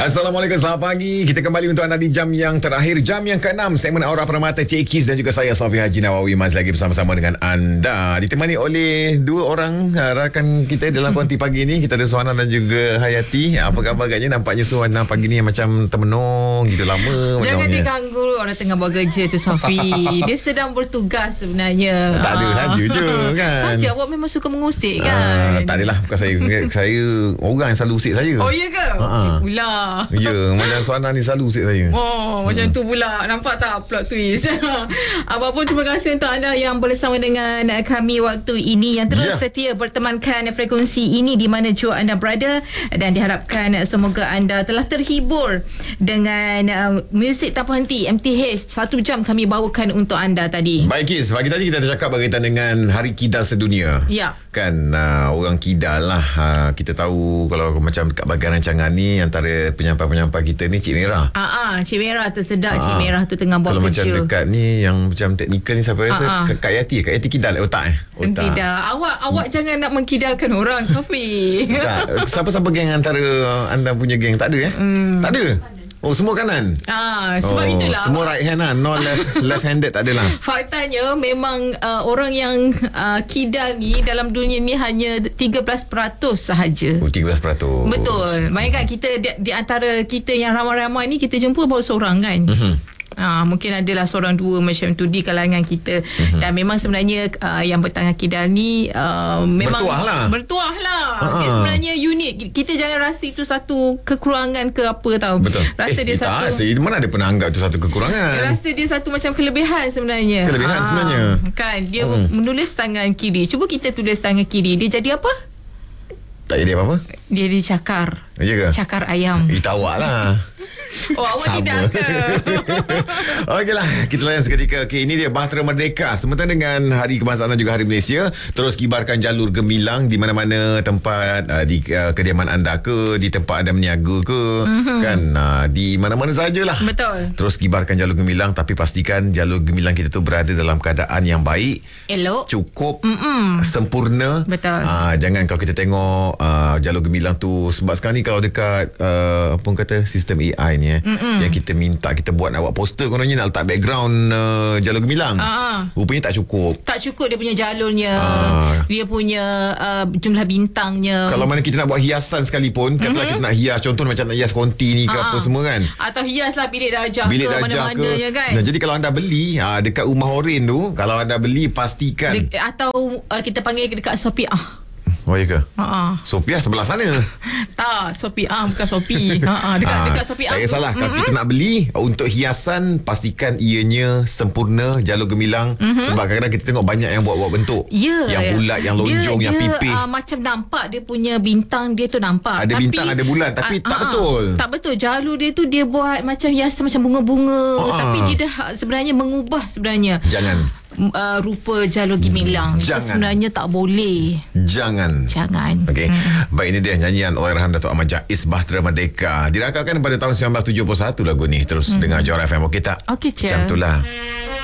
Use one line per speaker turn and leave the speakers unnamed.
Assalamualaikum, selamat pagi. Kita kembali untuk anda di jam yang terakhir, jam yang ke-6, segmen Aura Permata Cik Kiz dan juga saya Sofi Haji Nawawi masih lagi bersama-sama dengan anda. Ditemani oleh dua orang rakan kita dalam konti pagi ini. Kita ada Suhana dan juga Hayati. Apa khabar agaknya? Nampaknya Suhana pagi ni macam termenung gitu, lama.
Jangan diganggu orang tengah buat kerja tu, Sofi. Dia sedang bertugas sebenarnya.
Tak ada, saja je kan.
Saja, awak memang suka mengusik kan?
Tak adalah, bukan saya. Saya orang yang selalu usik saya.
Oh ya ke? Okay, pula.
Ya, macam Suhana ni selalu usik saya.
Oh, macam tu pula. Nampak tak plot twist? Apapun, terima kasih untuk anda yang bersama dengan kami waktu ini, yang terus setia bertemankan frekuensi ini di mana jua anda berada, dan diharapkan semoga anda telah terhibur dengan muzik tanpa henti MTH 1 jam kami bawakan untuk anda tadi.
Baik Kiz, pagi tadi kita ada cakap berkaitan dengan Hari Kidal Sedunia.
Ya.
Kan orang kidal lah. Kita tahu kalau macam kat bahagian rancangan ni, antara penyampai-penyampai kita ni Cik Merah.
Cik Merah tu sedap. Cik Merah tu tengah buat
kalau
kerja.
Kalau macam dekat ni yang macam teknikal ni, siapa rasa? Kak Yati. Kak Yati kidal otak otak.
Tidak. Awak jangan nak mengkidalkan orang, Sofi.
Tak. Siapa-siapa geng antara anda punya geng? Tak ada Tak ada. Oh, semua kanan?
Sebab itulah.
Semua right hand lah. No left-handed tak adalah.
Faktanya memang orang yang kidal ni dalam dunia ni hanya 13% sahaja.
Oh, 13%.
Betul. Bayangkan kita di antara kita yang ramai-ramai ni, kita jumpa baru seorang kan. Mungkin adalah seorang dua macam tu di kalangan kita. Dan memang sebenarnya yang bertangan kidal ni memang bertuah lah. Dia sebenarnya unik. Kita jangan rasa itu satu kekurangan ke apa tau.
Betul.
Rasa dia satu.
Mana ada pernah anggap itu satu kekurangan.
Rasa dia satu macam kelebihan sebenarnya.
Kelebihan sebenarnya.
Kan dia menulis tangan kiri. Cuba kita tulis tangan kiri. Dia jadi apa?
Tak jadi apa-apa.
Dia dicakar.
Ya ke?
Cakar ayam.
Itu awak lah.
Oh, awak tidak ke?
Okeylah, kita layan seketika. Okey, ini dia Bahtera Merdeka. Sementara dengan Hari Kebangsaan dan juga Hari Malaysia, terus kibarkan jalur gemilang di mana-mana tempat, di kediaman anda ke, di tempat anda berniaga ke, kan, di mana-mana sajalah.
Betul.
Terus kibarkan jalur gemilang, tapi pastikan jalur gemilang kita tu berada dalam keadaan yang baik,
elok,
cukup, sempurna.
Betul.
Jangan kalau kita tengok jalur gemilang tu, sebab sekarang ni kalau dekat apa orang kata sistem AI ni yang kita minta, kita buat nak buat poster, kononnya nak letak background jalur gemilang, rupanya tak cukup dia punya jalurnya,
dia punya jumlah bintangnya.
Kalau mana kita nak buat hiasan sekalipun, katalah kita nak hias, contoh macam nak hias konti ni ke apa semua kan,
atau hiaslah bilik darjah ke mana-mana je kan.
Nah, jadi kalau anda beli dekat rumah Oren tu, kalau anda beli pastikan
atau kita panggil dekat Shopee.
Oh ya ke? Sophia sebelah sana.
Tak, Shopee bukan Shopee. Dekat Shopee.
Tak kisahlah. Kalau kita nak beli untuk hiasan, pastikan ianya sempurna, jalur gemilang. Sebab kadang-kadang kita tengok banyak yang buat-buat bentuk. Yang bulat, yang lonjong, yang pipih.
Macam nampak dia punya bintang dia tu nampak.
Ada bintang, ada bulan, tapi tak betul.
Tak betul. Jalur dia tu dia buat macam hiasan macam bunga-bunga. Tapi dia dah sebenarnya mengubah sebenarnya.
Jangan.
Rupa jalur gemilang. Itu sebenarnya tak boleh.
Jangan. Okey. Baik, ini dia nyanyian Allahyarham Datuk Ahmad Jais, Bahtera Merdeka. Dirakamkan pada tahun 1971 lagu ni. Terus dengar Johor FM. Okey tak?
Okey,
Macam itulah.